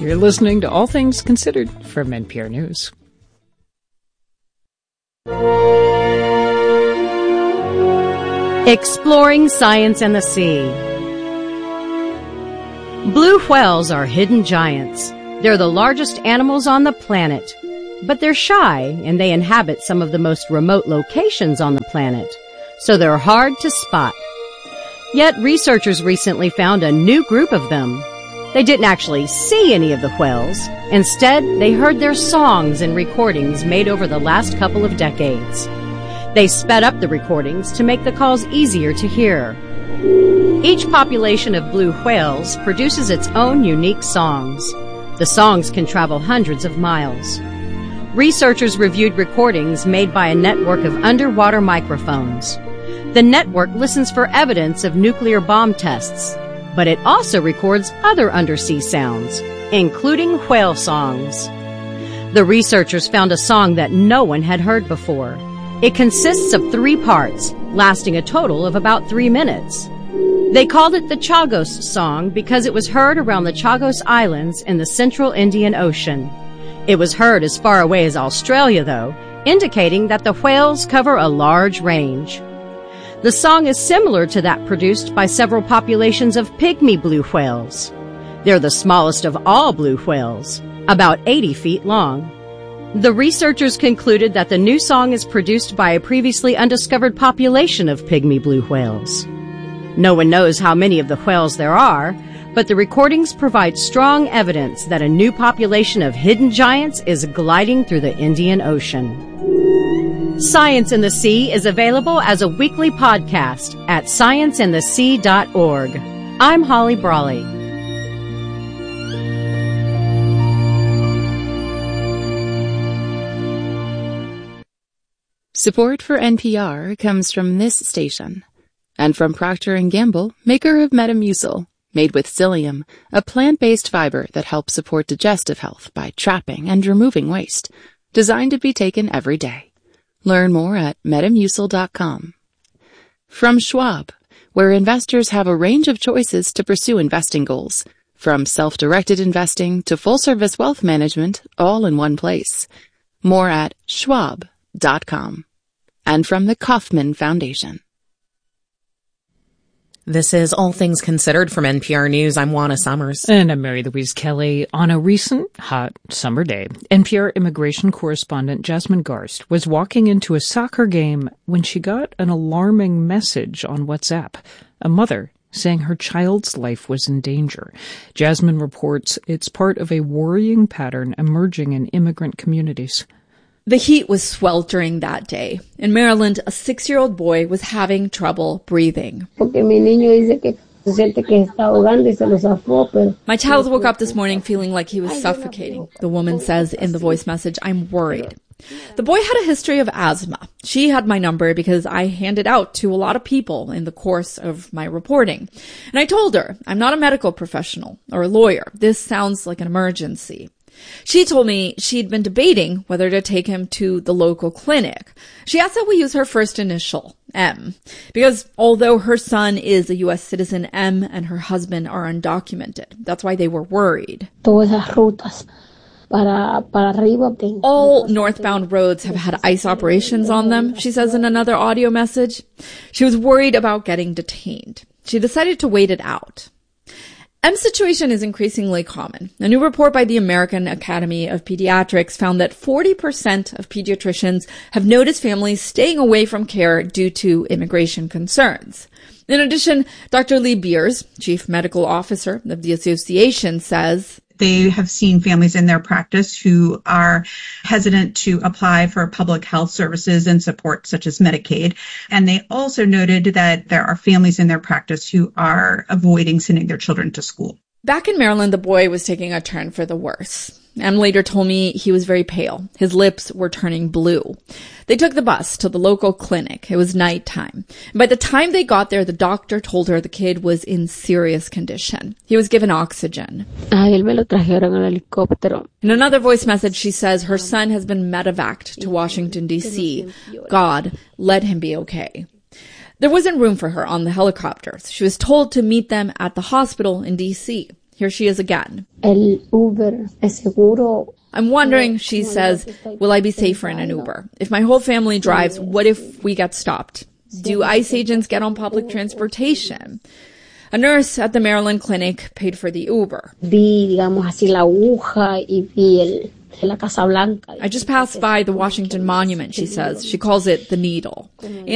You're listening to All Things Considered from NPR News. Exploring science and the sea. Blue whales are hidden giants. They're the largest animals on the planet. But they're shy, and they inhabit some of the most remote locations on the planet. So they're hard to spot. Yet researchers recently found a new group of them. They didn't actually see any of the whales. Instead, they heard their songs and recordings made over the last couple of decades. They sped up the recordings to make the calls easier to hear. Each population of blue whales produces its own unique songs. The songs can travel hundreds of miles. Researchers reviewed recordings made by a network of underwater microphones. The network listens for evidence of nuclear bomb tests, but it also records other undersea sounds, including whale songs. The researchers found a song that no one had heard before. It consists of 3 parts, lasting a total of about 3 minutes. They called it the Chagos song because it was heard around the Chagos Islands in the central Indian Ocean. It was heard as far away as Australia, though, indicating that the whales cover a large range. The song is similar to that produced by several populations of pygmy blue whales. They're the smallest of all blue whales, about 80 feet long. The researchers concluded that the new song is produced by a previously undiscovered population of pygmy blue whales. No one knows how many of the whales there are, but the recordings provide strong evidence that a new population of hidden giants is gliding through the Indian Ocean. Science in the Sea is available as a weekly podcast at scienceinthesea.org. I'm Holly Brawley. Support for NPR comes from this station and from Procter & Gamble, maker of Metamucil, made with psyllium, a plant-based fiber that helps support digestive health by trapping and removing waste, designed to be taken every day. Learn more at metamucil.com. From Schwab, where investors have a range of choices to pursue investing goals, from self-directed investing to full-service wealth management, all in one place. More at schwab.com. And from the Kauffman Foundation. This is All Things Considered from NPR News. I'm Juana Summers. And I'm Mary Louise Kelly. On a recent hot summer day, NPR immigration correspondent Jasmine Garst was walking into a soccer game when she got an alarming message on WhatsApp. A mother saying her child's life was in danger. Jasmine reports it's part of a worrying pattern emerging in immigrant communities. The heat was sweltering that day. In Maryland, a 6-year-old boy was having trouble breathing. My child woke up this morning feeling like he was suffocating, the woman says in the voice message. I'm worried. The boy had a history of asthma. She had my number because I handed out to a lot of people in the course of my reporting. And I told her, I'm not a medical professional or a lawyer. This sounds like an emergency. She told me she'd been debating whether to take him to the local clinic. She asked that we use her first initial, M, because although her son is a U.S. citizen, M and her husband are undocumented. That's why they were worried. All northbound roads have had ICE operations on them, she says in another audio message. She was worried about getting detained. She decided to wait it out. M's situation is increasingly common. A new report by the American Academy of Pediatrics found that 40% of pediatricians have noticed families staying away from care due to immigration concerns. In addition, Dr. Lee Beers, chief medical officer of the association, says they have seen families in their practice who are hesitant to apply for public health services and support such as Medicaid. And they also noted that there are families in their practice who are avoiding sending their children to school. Back in Maryland, the boy was taking a turn for the worse. Em later told me he was very pale. His lips were turning blue. They took the bus to the local clinic. It was nighttime. And by the time they got there, the doctor told her the kid was in serious condition. He was given oxygen. In another voice message, she says her son has been medevaced to Washington, D.C. God, let him be okay. There wasn't room for her on the helicopters. She was told to meet them at the hospital in D.C. Here she is again. El Uber es seguro. I'm wondering, she says, will I be safer in an Uber? If my whole family drives, what if we get stopped? Do ICE agents get on public transportation? A nurse at the Maryland clinic paid for the Uber. Vi, digamos así, la aguja y vi la Casa Blanca. I just passed by the Washington Monument, she says. She calls it the Needle.